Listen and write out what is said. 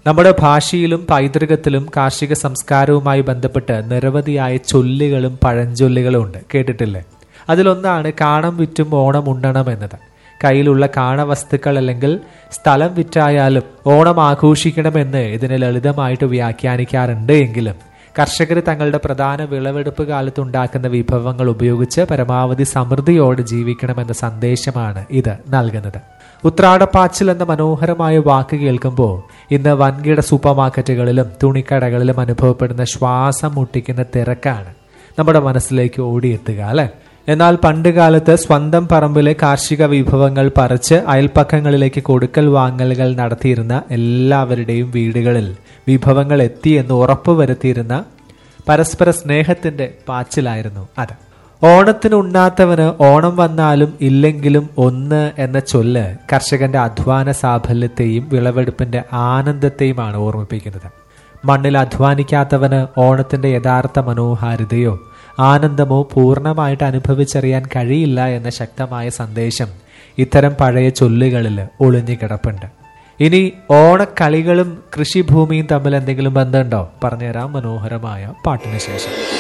നമ്മുടെ ഭാഷയിലും പൈതൃകത്തിലും കാർഷിക സംസ്കാരവുമായി ബന്ധപ്പെട്ട് നിരവധിയായ ചൊല്ലുകളും പഴഞ്ചൊല്ലുകളും ഉണ്ട്, കേട്ടിട്ടില്ലേ? അതിലൊന്നാണ് കാണം വിറ്റും ഓണം ഉണ്ണണം എന്നത്. കയ്യിലുള്ള കാണവസ്തുക്കൾ അല്ലെങ്കിൽ സ്ഥലം വിറ്റായാലും ഓണം ആഘോഷിക്കണമെന്ന് ഇതിനെ ലളിതമായിട്ട് വ്യാഖ്യാനിക്കാറുണ്ട്. എങ്കിലും കർഷകർ തങ്ങളുടെ പ്രധാന വിളവെടുപ്പ് കാലത്ത് ഉണ്ടാക്കുന്ന വിഭവങ്ങൾ ഉപയോഗിച്ച് പരമാവധി സമൃദ്ധിയോടെ ജീവിക്കണമെന്ന സന്ദേശമാണ് ഇത് നൽകുന്നത്. ഉത്രാടപ്പാച്ചിൽ എന്ന മനോഹരമായ വാക്ക് കേൾക്കുമ്പോൾ ഇന്ന് വൻകിട സൂപ്പർ മാർക്കറ്റുകളിലും തുണിക്കടകളിലും അനുഭവപ്പെടുന്ന ശ്വാസം മുട്ടിക്കുന്ന തിരക്കാണ് നമ്മുടെ മനസ്സിലേക്ക് ഓടിയെത്തുക, അല്ലെ? എന്നാൽ പണ്ട് കാലത്ത് സ്വന്തം പറമ്പിലെ കാർഷിക വിഭവങ്ങൾ പറിച്ച് അയൽപ്പക്കങ്ങളിലേക്ക് കൊടുക്കൽ വാങ്ങലുകൾ നടത്തിയിരുന്ന എല്ലാവരുടെയും വീടുകളിൽ വിഭവങ്ങൾ എത്തിയെന്ന് ഉറപ്പുവരുത്തിയിരുന്ന പരസ്പര സ്നേഹത്തിന്റെ പാച്ചിലായിരുന്നു അത്. ഓണത്തിന് ഉണ്ണാത്തവന് ഓണം വന്നാലും ഇല്ലെങ്കിലും ഒന്ന് എന്ന ചൊല്ല് കർഷകന്റെ അധ്വാന സാഫല്യത്തെയും വിളവെടുപ്പിന്റെ ആനന്ദത്തെയുമാണ് ഓർമ്മിപ്പിക്കുന്നത്. മണ്ണിൽ അധ്വാനിക്കാത്തവന് ഓണത്തിന്റെ യഥാർത്ഥ മനോഹാരിതയോ ആനന്ദമോ പൂർണ്ണമായിട്ട് അനുഭവിച്ചറിയാൻ കഴിയില്ല എന്ന ശക്തമായ സന്ദേശം ഇത്തരം പഴയ ചൊല്ലുകളിൽ ഒളിഞ്ഞു കിടപ്പുണ്ട്. ഇനി ഓണക്കളികളും കൃഷിഭൂമിയും തമ്മിൽ എന്തെങ്കിലും ബന്ധമുണ്ടോ? പറഞ്ഞുതരാം മനോഹരമായ പാട്ടിന് ശേഷം.